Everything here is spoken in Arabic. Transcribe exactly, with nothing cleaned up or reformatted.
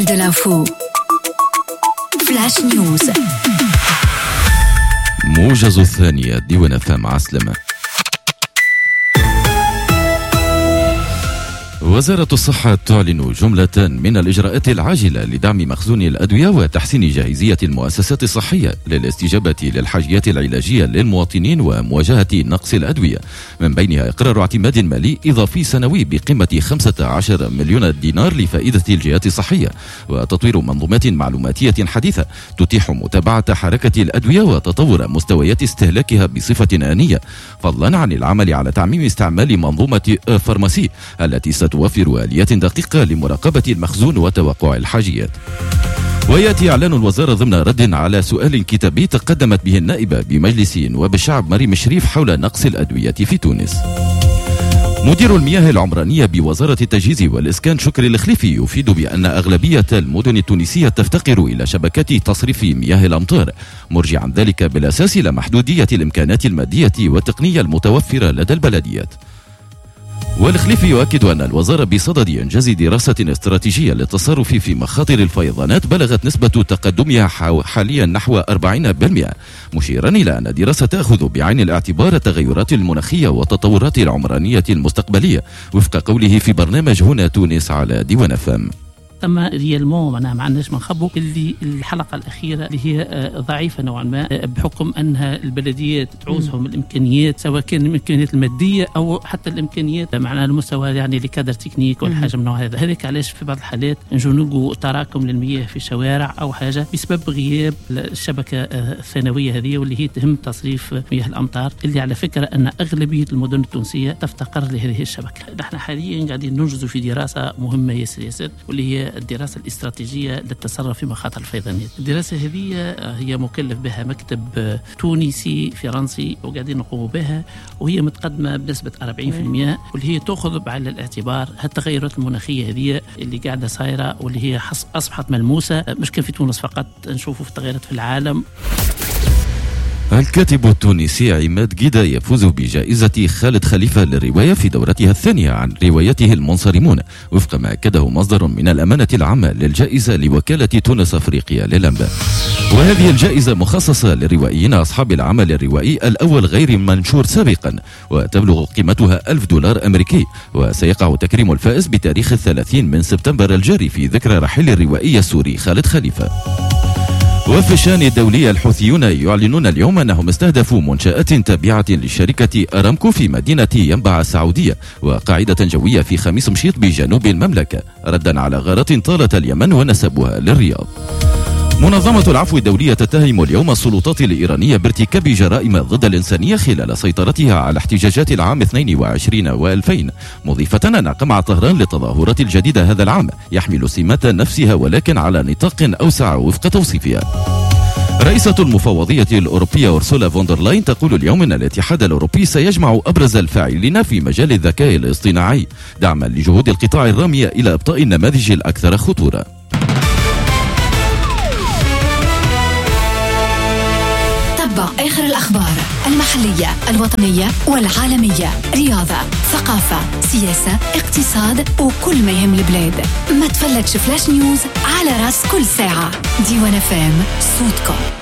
de l'info. Flash News. موجز الثانية ديوان فام عسلمة. وزارة الصحة تعلن جملة من الإجراءات العاجلة لدعم مخزون الأدوية وتحسين جاهزية المؤسسات الصحية للاستجابة للحاجيات العلاجية للمواطنين ومواجهة نقص الأدوية، من بينها إقرار اعتماد مالي إضافي سنوي بقيمة خمسة عشر مليون دينار لفائدة الجهات الصحية، وتطوير منظومات معلوماتية حديثة تتيح متابعة حركة الأدوية وتطور مستويات استهلاكها بصفة آنية، فضلا عن العمل على تعميم استعمال منظومة فارماسي التي ستوفر آليات دقيقة لمراقبة المخزون وتوقع الحاجيات. ويأتي إعلان الوزارة ضمن رد على سؤال كتابي تقدمت به النائبة بمجلس نواب الشعب مريم الشريف حول نقص الأدوية في تونس. مدير المياه العمرانية بوزارة التجهيز والإسكان شكري الخليفي يفيد بأن أغلبية المدن التونسية تفتقر إلى شبكات تصريف مياه الأمطار، مرجعا ذلك بالأساس إلى محدودية الإمكانات المادية والتقنية المتوفرة لدى البلديات. والخليفي يؤكد أن الوزارة بصدد إنجاز دراسة استراتيجية للتصرف في مخاطر الفيضانات بلغت نسبة تقدمها حاليا نحو أربعين بالمئة، مشيرا إلى أن الدراسة تأخذ بعين الاعتبار التغيرات المناخية والتطورات العمرانية المستقبلية، وفق قوله في برنامج هنا تونس على ديوان فام. أما ريالمون أنا ما عندناش منخبوا اللي الحلقة الأخيرة اللي هي ضعيفة نوعا ما بحكم أنها البلديات تعوزهم الإمكانيات، سواء كان الإمكانيات المادية أو حتى الإمكانيات معناها المستوى يعني لكادر تكنيك والحاجة من هذا. هذاك علاش في بعض الحالات نجو تراكم للمياه في الشوارع أو حاجة بسبب غياب الشبكة الثانوية هذه واللي هي تهم تصريف مياه الأمطار، اللي على فكرة أن أغلبية المدن التونسية تفتقر لهذه الشبكة. نحن حاليا قاعدين ننجز في دراسة مهمة ياسر ياسر واللي هي الدراسة الاستراتيجية للتصرف في مخاطر الفيضانات. الدراسة هذه هي مكلف بها مكتب تونسي فرنسي وقاعدين نقوم بها، وهي متقدمة بنسبة أربعين بالمئة، واللي هي تأخذ بعين الاعتبار التغيرات المناخية هذه اللي قاعدة صايرة واللي هي أصبحت ملموسة، مش كان في تونس فقط، نشوفوا في تغيرات في العالم. الكاتب التونسي عماد جيدا يفوز بجائزة خالد خليفة للرواية في دورتها الثانية عن روايته المنصرمون، وفق ما أكده مصدر من الأمانة العامة للجائزة لوكالة تونس أفريقيا للأنباء. وهذه الجائزة مخصصة للروائيين أصحاب العمل الروائي الأول غير منشور سابقا، وتبلغ قيمتها ألف دولار أمريكي، وسيقع تكريم الفائز بتاريخ الثلاثين من سبتمبر الجاري في ذكرى رحيل الروائي السوري خالد خليفة. وفي الشان الدولي الحوثيون يعلنون اليوم أنهم استهدفوا منشآت تابعة لشركة أرامكو في مدينة ينبع السعودية وقاعدة جوية في خميس مشيط بجنوب المملكة، ردا على غارات طالت اليمن ونسبوها للرياض. منظمة العفو الدولية تتهم اليوم السلطات الإيرانية بارتكاب جرائم ضد الإنسانية خلال سيطرتها على احتجاجات العام اثنين وعشرين وألفين، مضيفة أن قمع طهران للتظاهرات الجديدة هذا العام يحمل سمات نفسها ولكن على نطاق أوسع وفق توصيفها. رئيسة المفوضية الأوروبية أورسولا فوندرلاين تقول اليوم أن الاتحاد الأوروبي سيجمع أبرز الفاعلين في مجال الذكاء الاصطناعي دعما لجهود القطاع الرامية إلى إبطاء النماذج الأكثر خطورة. آخر الأخبار المحلية الوطنية والعالمية، رياضة، ثقافة، سياسة، اقتصاد وكل ما يهم البلاد. ما تفلتش فلاش نيوز على راس كل ساعة. ديوان فام، صوتكم.